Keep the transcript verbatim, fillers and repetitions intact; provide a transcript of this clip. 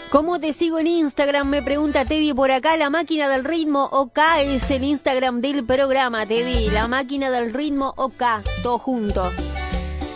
¿Cómo te sigo en Instagram? Me pregunta Teddy por acá. La Máquina del Ritmo OK es el Instagram del programa, Teddy. La Máquina del Ritmo OK, todo junto.